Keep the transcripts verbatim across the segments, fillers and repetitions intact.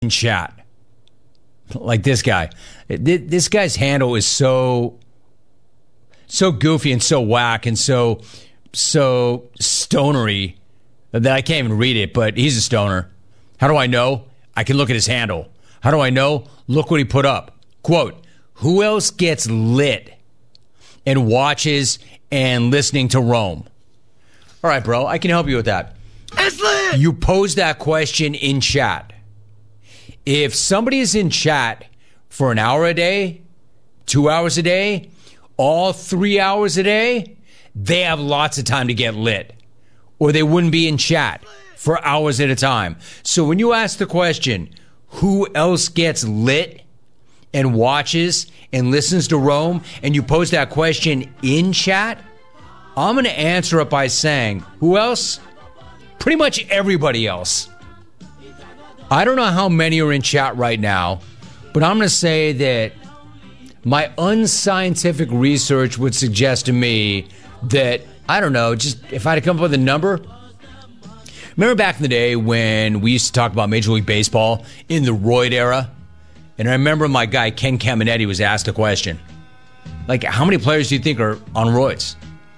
in chat. Like this guy. This guy's handle is so so goofy and so whack and so so stonery that I can't even read it, but he's a stoner. How do I know? I can look at his handle. How do I know? Look what he put up. Quote, who else gets lit and watches and listening to Rome? All right, bro, I can help you with that. It's lit! You pose that question in chat. If somebody is in chat for an hour a day, two hours a day, all three hours a day, they have lots of time to get lit. Or they wouldn't be in chat for hours at a time. So when you ask the question, who else gets lit and watches and listens to Rome, and you pose that question in chat, I'm going to answer it by saying, who else? Pretty much everybody else. I don't know how many are in chat right now, but I'm going to say that my unscientific research would suggest to me that, I don't know, just if I had to come up with a number. Remember back in the day when we used to talk about Major League Baseball in the roid era? And I remember my guy, Ken Caminetti, was asked a question. Like, how many players do you think are on roids?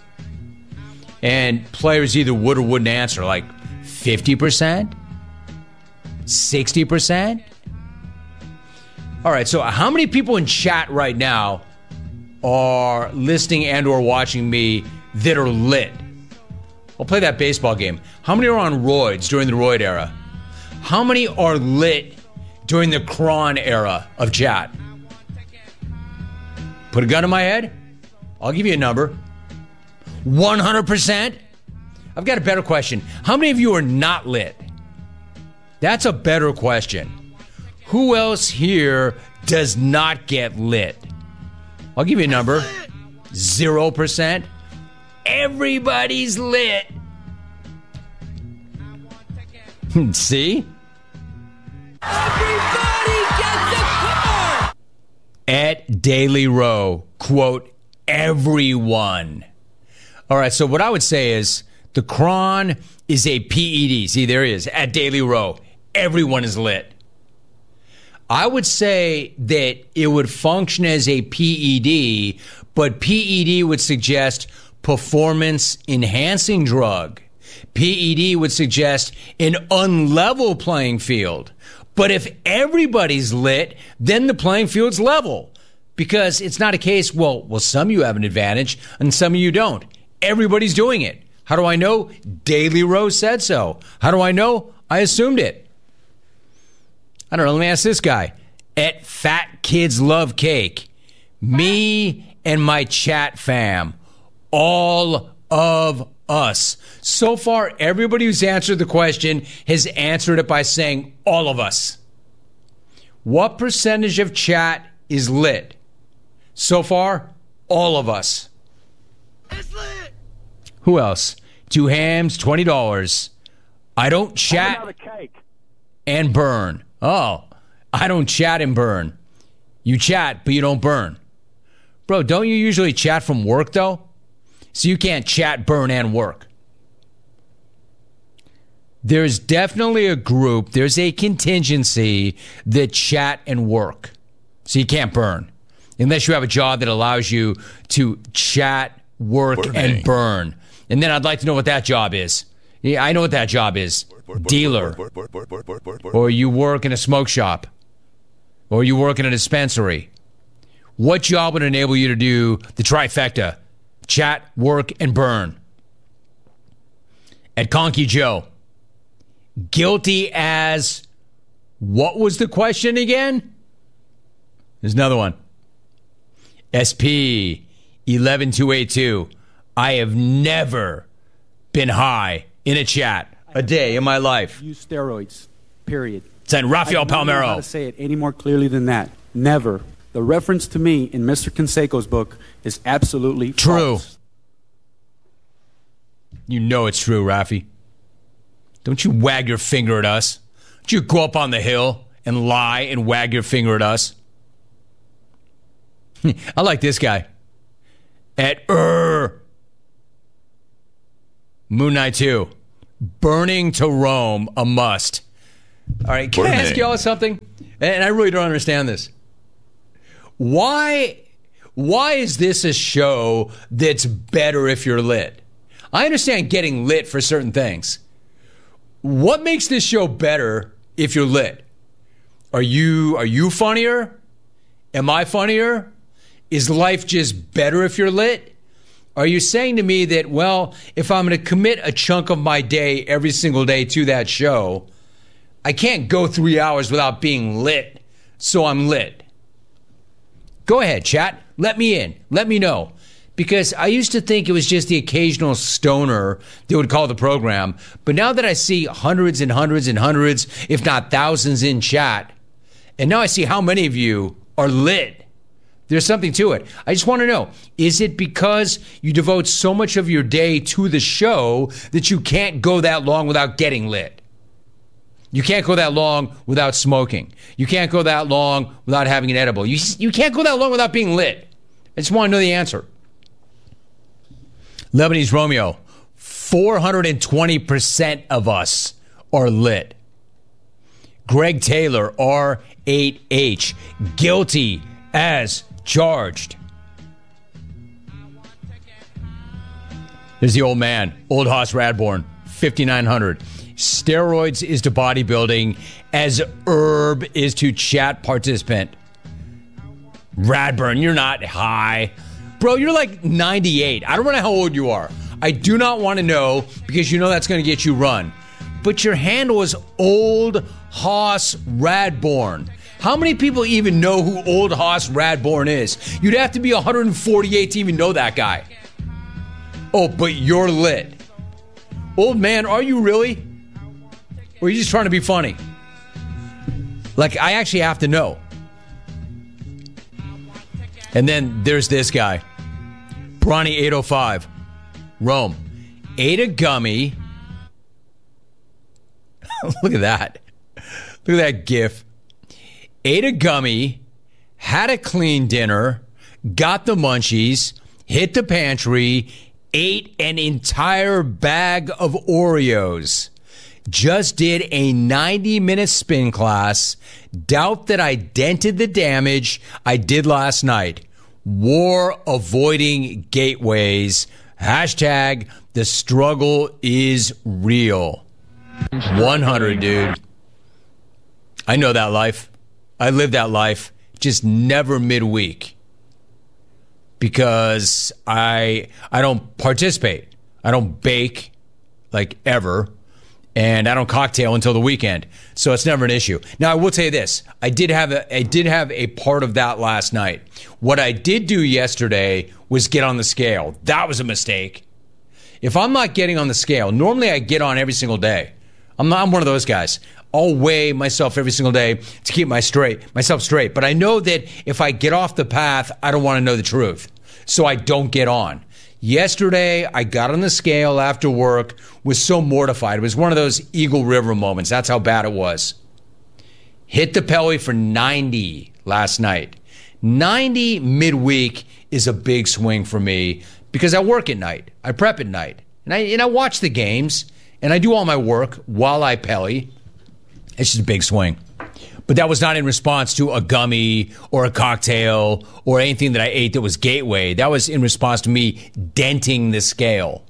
And players either would or wouldn't answer, like fifty percent? sixty percent? All right, so how many people in chat right now are listening and or watching me that are lit? I'll play that baseball game. How many are on roids during the roid era? How many are lit during the Kron era of chat? Put a gun in my head? I'll give you a number. one hundred percent? I've got a better question. How many of you are not lit? That's a better question. Who else here does not get lit? I'll give you a number. Zero percent. Everybody's lit. See? Everybody gets a car! At Daily Row, quote, everyone. All right, so what I would say is the Kron is a P E D. See, there he is. At Daily Row, everyone is lit. I would say that it would function as a P E D, but P E D would suggest performance-enhancing drug. P E D would suggest an unlevel playing field. But if everybody's lit, then the playing field's level. Because it's not a case, well, well, some of you have an advantage and some of you don't. Everybody's doing it. How do I know? Daily Row said so. How do I know? I assumed it. I don't know. Let me ask this guy. At Fat Kids Love Cake, me and my chat fam, all of us. So far, everybody who's answered the question has answered it by saying all of us. What percentage of chat is lit? So far, all of us. It's lit! Who else? Two hams, twenty dollars. I don't chat and burn. Oh, I don't chat and burn. You chat, but you don't burn. Bro, don't you usually chat from work, though? So you can't chat, burn, and work. There's definitely a group, there's a contingency that chat and work. So you can't burn. Unless you have a job that allows you to chat, work, Burning. and burn. And then I'd like to know what that job is. Yeah, I know what that job is. Dealer. Or you work in a smoke shop. Or you work in a dispensary. What job would enable you to do the trifecta? Chat, work, and burn. At Conky Joe. Guilty as... What was the question again? There's another one. S P eleven two eighty-two. I have never been high in a chat a day in my life. Use steroids, period. Send Rafael I don't know Palmeiro. how to say it any more clearly than that. Never. The reference to me in Mister Canseco's book is absolutely true. False. You know it's true, Rafi. Don't you wag your finger at us. Don't you go up on the hill and lie and wag your finger at us. I like this guy. At er Moon Knight two. Burning to Rome, a must. All right, can I ask y'all something? And I really don't understand this. Why, why is this a show that's better if you're lit? I understand getting lit for certain things. What makes this show better if you're lit? Are you are you funnier? Am I funnier? Is life just better if you're lit? Are you saying to me that, well, if I'm going to commit a chunk of my day every single day to that show, I can't go three hours without being lit, so I'm lit? Go ahead, chat. Let me in. Let me know. Because I used to think it was just the occasional stoner that would call the program. But now that I see hundreds and hundreds and hundreds, if not thousands in chat, and now I see how many of you are lit, there's something to it. I just want to know, is it because you devote so much of your day to the show that you can't go that long without getting lit? You can't go that long without smoking. You can't go that long without having an edible. You, you can't go that long without being lit. I just want to know the answer. Lebanese Romeo, four hundred twenty percent of us are lit. Greg Taylor, R eight H, guilty as charged. There's the old man, Old Hoss Radborn, fifty-nine hundred. Steroids is to bodybuilding as herb is to chat participant. Radburn, you're not high. Bro, you're like ninety-eight. I don't know how old you are. I do not want to know because you know that's going to get you run. But your handle is Old Hoss Radborn. How many people even know who Old Hoss Radborn is? You'd have to be one hundred forty-eight to even know that guy. Oh, but you're lit. Old man, are you really? Or are you just trying to be funny? Like, I actually have to know. And then there's this guy. Bronny eight oh five. Rome. Ate a gummy. Look at that. Look at that gif. Ate a gummy. Had a clean dinner. Got the munchies. Hit the pantry. Ate an entire bag of Oreos. Just did a ninety-minute spin class. Doubt that I dented the damage I did last night. War avoiding gateways. Hashtag the struggle is real. one hundred, dude. I know that life. I live that life. Just never midweek. Because I I don't participate. I don't bake, like, ever. And I don't cocktail until the weekend. So it's never an issue. Now, I will tell you this. I did have a, I did have a part of that last night. What I did do yesterday was get on the scale. That was a mistake. If I'm not getting on the scale, normally I get on every single day. I'm not, I'm one of those guys. I'll weigh myself every single day to keep my straight, myself straight. But I know that if I get off the path, I don't want to know the truth. So I don't get on. Yesterday, I got on the scale after work, was so mortified. It was one of those Eagle River moments. That's how bad it was. Hit the Pelly for ninety last night. ninety midweek is a big swing for me because I work at night. I prep at night. And I, and I watch the games, and I do all my work while I Pelly. It's just a big swing. But that was not in response to a gummy or a cocktail or anything that I ate that was gateway. That was in response to me denting the scale.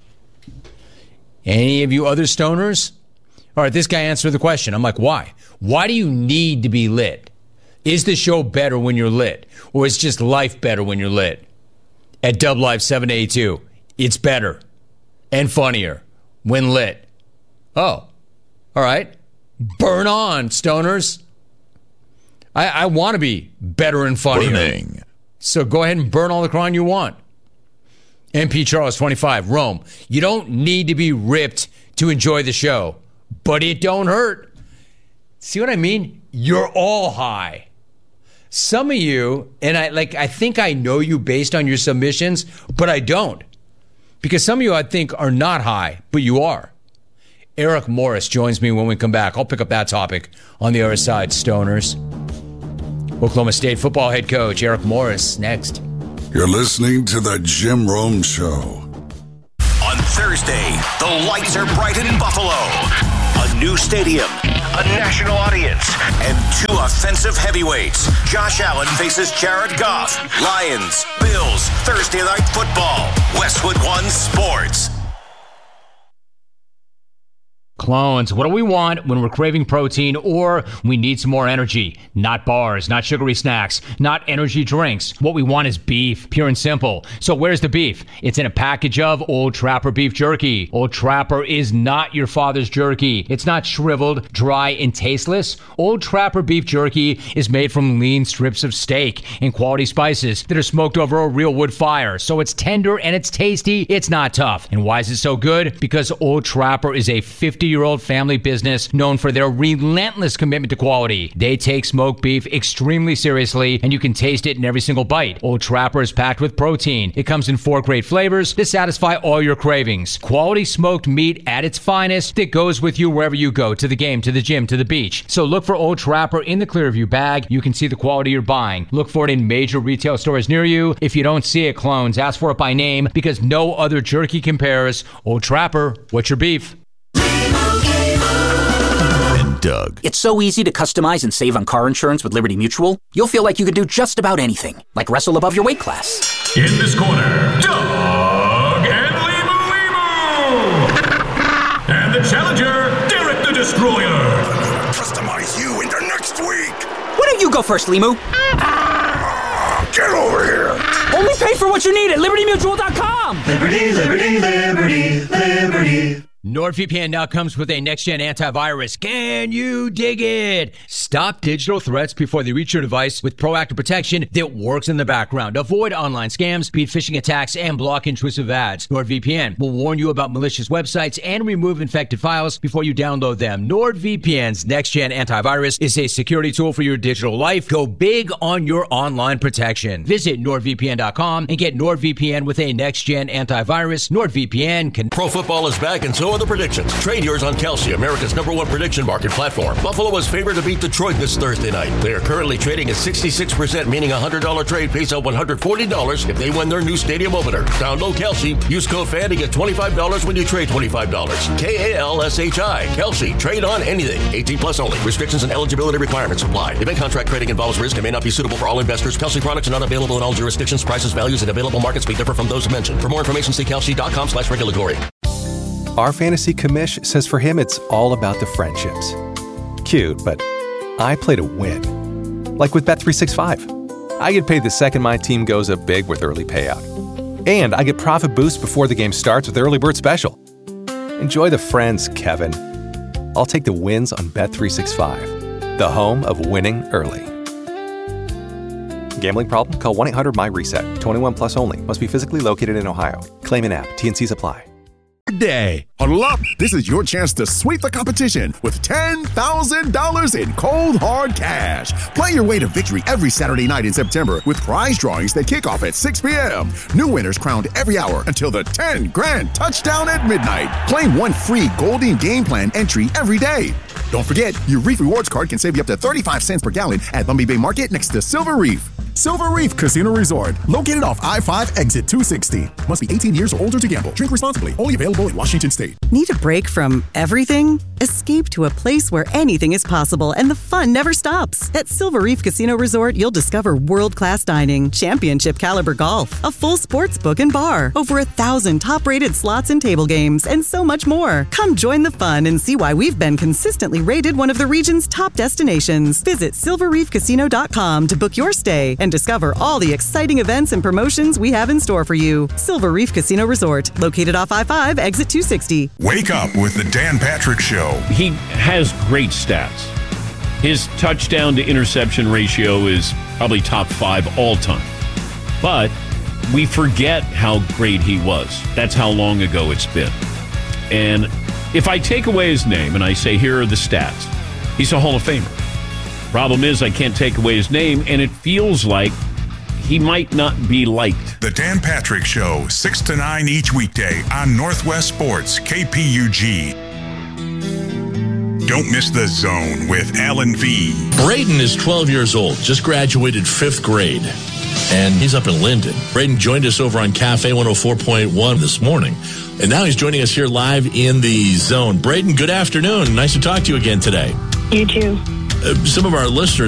Any of you other stoners? All right, this guy answered the question. I'm like, why? Why do you need to be lit? Is the show better when you're lit? Or is just life better when you're lit? At Dub Live seven eighty-two, it's better and funnier when lit. Oh, all right. Burn on, stoners. I, I want to be better and funnier. Burning. So go ahead and burn all the crime you want. M P Charles, twenty-five, Rome. You don't need to be ripped to enjoy the show, but it don't hurt. See what I mean? You're all high. Some of you, and I like, I think I know you based on your submissions, but I don't. Because some of you I think are not high, but you are. Eric Morris joins me when we come back. I'll pick up that topic on the other side, stoners. Oklahoma State football head coach Eric Morris next. You're listening to the Jim Rome Show. On Thursday, the lights are bright in Buffalo. A new stadium, a national audience, and two offensive heavyweights. Josh Allen faces Jared Goff. Lions, Bills, Thursday Night Football. Westwood One Sports. Clones, what do we want when we're craving protein or we need some more energy? Not bars, not sugary snacks, not energy drinks. What we want is beef, pure and simple. So where's the beef? It's in a package of Old Trapper beef jerky. Old Trapper is not your father's jerky. It's not shriveled, dry, and tasteless. Old Trapper beef jerky is made from lean strips of steak and quality spices that are smoked over a real wood fire. So it's tender and it's tasty. It's not tough. And why is it so good? Because Old Trapper is a fifty-year-old family business known for their relentless commitment to quality. They take smoked beef extremely seriously, and you can taste it in every single bite. Old Trapper is packed with protein. It comes in four great flavors to satisfy all your cravings. Quality smoked meat at its finest that goes with you wherever you go, to the game, to the gym, to the beach. So look for Old Trapper in the Clearview bag. You can see the quality you're buying. Look for it in major retail stores near you. If you don't see it, clones, ask for it by name because no other jerky compares. Old Trapper, what's your beef? Doug. It's so easy to customize and save on car insurance with Liberty Mutual. You'll feel like you could do just about anything, like wrestle above your weight class. In this corner, Doug and Limu Limu! And the challenger, Derek the Destroyer. Customize you into next week. Why don't you go first, Limu? Get over here. Only pay for what you need at Liberty Mutual dot com. Liberty, liberty, liberty, liberty. NordVPN now comes with a next-gen antivirus. Can you dig it? Stop digital threats before they reach your device with proactive protection that works in the background. Avoid online scams, beat phishing attacks, and block intrusive ads. NordVPN will warn you about malicious websites and remove infected files before you download them. NordVPN's next-gen antivirus is a security tool for your digital life. Go big on your online protection. Visit Nord V P N dot com and get NordVPN with a next-gen antivirus. NordVPN can... Pro football is back and so are the predictions. Trade yours on Kelsey, America's number one prediction market platform. Buffalo is favored to beat Detroit this Thursday night. They are currently trading at sixty-six percent, meaning a one hundred dollars trade pays out one hundred forty dollars if they win their new stadium opener. Download Kelsey. Use code FAN to get twenty-five dollars when you trade twenty-five dollars. K A L S H I. Kelsey. Trade on anything. eighteen plus only. Restrictions and eligibility requirements apply. Event contract trading involves risk and may not be suitable for all investors. Kelsey products are not available in all jurisdictions. Prices, values, and available markets may differ from those mentioned. For more information, see kelsey dot com slash regulatory. Our fantasy commish says for him it's all about the friendships. Cute, but I play to win. Like with Bet three sixty-five. I get paid the second my team goes up big with early payout. And I get profit boost before the game starts with Early Bird Special. Enjoy the friends, Kevin. I'll take the wins on Bet three sixty-five, the home of winning early. Gambling problem? Call one eight hundred my reset. twenty-one plus only. Must be physically located in Ohio. Claim in app. T and C's apply. Day. Huddle up. This is your chance to sweep the competition with ten thousand dollars in cold, hard cash. Play your way to victory every Saturday night in September with prize drawings that kick off at six p.m. New winners crowned every hour until the ten grand touchdown at midnight. Claim one free Golden Game Plan entry every day. Don't forget, your Reef Rewards card can save you up to thirty-five cents per gallon at Lumby Bay Market next to Silver Reef. Silver Reef Casino Resort, located off I five exit two sixty. Must be eighteen years or older to gamble. Drink responsibly. Only available in Washington State. Need a break from everything? Escape to a place where anything is possible and the fun never stops. At Silver Reef Casino Resort, you'll discover world-class dining, championship caliber golf, a full sports book and bar, over a thousand top-rated slots and table games, and so much more. Come join the fun and see why we've been consistently rated one of the region's top destinations. Visit silver reef casino dot com to book your stay and discover all the exciting events and promotions we have in store for you. Silver Reef Casino Resort, located off I five, exit two sixty. Wake up with the Dan Patrick Show. He has great stats. His touchdown to interception ratio is probably top five all time. But we forget how great he was. That's how long ago it's been. And if I take away his name and I say, here are the stats, he's a Hall of Famer. Problem is, I can't take away his name, and it feels like he might not be liked. The Dan Patrick Show, six to nine each weekday on Northwest Sports, K P U G. Don't miss The Zone with Alan V. Braden is twelve years old, just graduated fifth grade. and he's up in Linden. Braden joined us over on Cafe one oh four point one this morning, and now he's joining us here live in the Zone. Braden, good afternoon. Nice to talk to you again today. You too. Uh, some of our listeners